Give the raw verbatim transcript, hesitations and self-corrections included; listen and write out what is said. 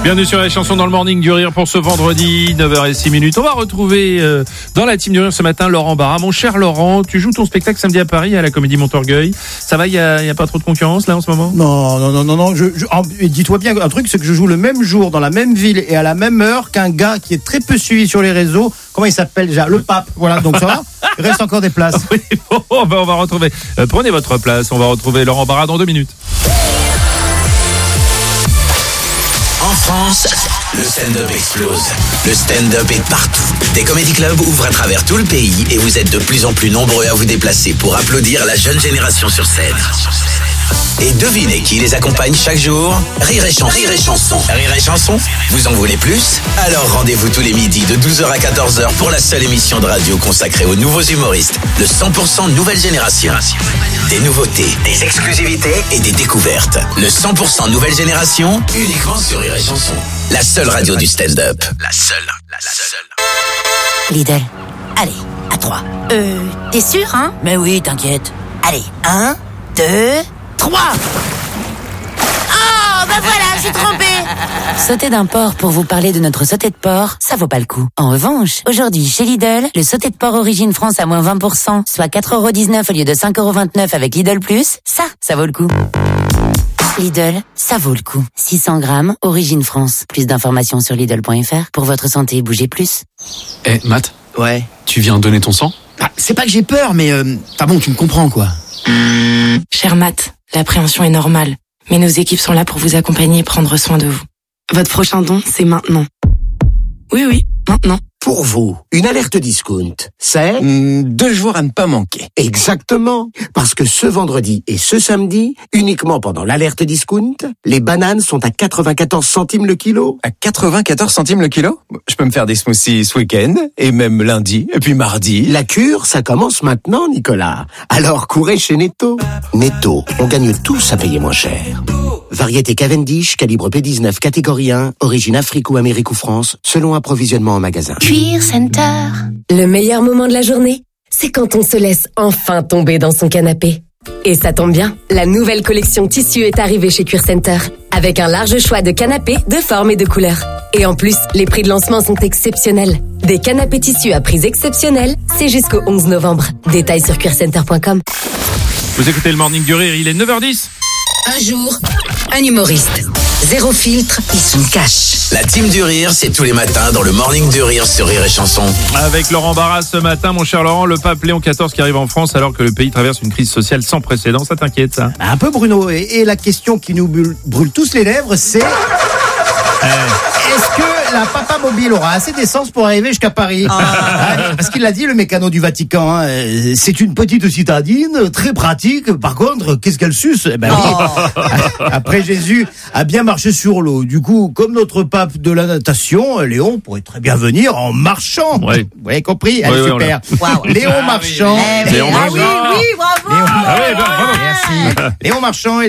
Bienvenue sur les chansons dans le Morning du Rire pour ce vendredi, neuf heures six minutes. On va retrouver euh, dans la team du Rire ce matin Laurent Barra. Mon cher Laurent, tu joues ton spectacle samedi à Paris à la Comédie Montorgueil. Ça va, il n'y a, y a pas trop de concurrence là en ce moment? Non, non, non, non, non. Je, je, en, dis-toi bien, un truc, c'est que je joue le même jour, dans la même ville et à la même heure qu'un gars qui est très peu suivi sur les réseaux. Comment il s'appelle déjà? Le Pape. Voilà, donc ça va. Il reste encore des places. Oui, bon, ben on va retrouver. Euh, prenez votre place. On va retrouver Laurent Barra dans deux minutes. En France, le stand-up explose. Le stand-up est partout. Des comédie clubs ouvrent à travers tout le pays et vous êtes de plus en plus nombreux à vous déplacer pour applaudir la jeune génération sur scène. Et devinez qui les accompagne chaque jour? Rire et Chanson. Rire et Chanson. Rire et Chanson, vous en voulez plus? Alors rendez-vous tous les midis de douze heures à quatorze heures pour la seule émission de radio consacrée aux nouveaux humoristes. Le cent pour cent nouvelle génération. Des nouveautés, des exclusivités et des découvertes. Le cent pour cent nouvelle génération, uniquement sur Rire et Chanson. La seule radio du stand-up. La seule. La seule. Lidl. Allez, à trois. Euh, t'es sûr, hein? Mais oui, t'inquiète. Allez, un, deux, trois. Oh, bah voilà, j'ai trompé. Sauter d'un porc pour vous parler de notre sauté de porc, ça vaut pas le coup. En revanche, aujourd'hui, chez Lidl, le sauté de porc Origine France à moins vingt pour cent, soit quatre euros dix-neuf au lieu de cinq euros vingt-neuf avec Lidl Plus, ça, ça vaut le coup. Lidl, ça vaut le coup. six cents grammes, Origine France. Plus d'informations sur Lidl point F R. Pour votre santé, bougez plus. Eh, hey, Matt. Ouais. Tu viens donner ton sang? Ah, c'est pas que j'ai peur, mais... Euh, enfin bon, tu me comprends, quoi. Cher Matt, l'appréhension est normale. Mais nos équipes sont là pour vous accompagner et prendre soin de vous. Votre prochain don, c'est maintenant. Oui, oui, maintenant. Pour vous, une alerte discount, c'est mmh, deux jours à ne pas manquer. Exactement, parce que ce vendredi et ce samedi, uniquement pendant l'alerte discount, les bananes sont à quatre-vingt-quatorze centimes le kilo. À quatre-vingt-quatorze centimes le kilo? Je peux me faire des smoothies ce week-end, et même lundi, et puis mardi. La cure, ça commence maintenant, Nicolas. Alors courez chez Netto. Netto, on gagne tous à payer moins cher. Variété Cavendish, calibre P dix-neuf, catégorie un, origine Afrique ou Amérique ou France, selon approvisionnement en magasin. Cuir Center. Le meilleur moment de la journée, c'est quand on se laisse enfin tomber dans son canapé. Et ça tombe bien, la nouvelle collection tissu est arrivée chez Cuir Center, avec un large choix de canapés de formes et de couleurs. Et en plus, les prix de lancement sont exceptionnels. Des canapés tissus à prix exceptionnels, c'est jusqu'au onze novembre. Détails sur cuir center point com. Vous écoutez le Morning du Rire, il est neuf heures dix. Un jour, un humoriste. Zéro filtre, il se cache. La team du Rire, c'est tous les matins dans le Morning du Rire sur Rire et Chanson. Avec Laurent Barra ce matin, mon cher Laurent, le pape Léon quatorze qui arrive en France alors que le pays traverse une crise sociale sans précédent. Ça t'inquiète, ça? Un peu, Bruno. Et, et la question qui nous brûle, brûle tous les lèvres, c'est... Euh, est-ce que la Papa Mobile aura assez d'essence pour arriver jusqu'à Paris? Ah. Parce qu'il l'a dit, le mécano du Vatican, hein, c'est une petite citadine, très pratique. Par contre, qu'est-ce qu'elle suce? Eh ben, oui. Après, Jésus a bien marché sur l'eau. Du coup, comme notre pape de la natation, Léon pourrait très bien venir en marchant. Ouais. Vous avez compris? Allez, ouais, super. Ouais, wow. Léon ah, Marchand. Oui, oui. Léon Ah Marchand. oui, oui, bravo. Léon... Ah oui, bravo. Merci. Léon Marchand.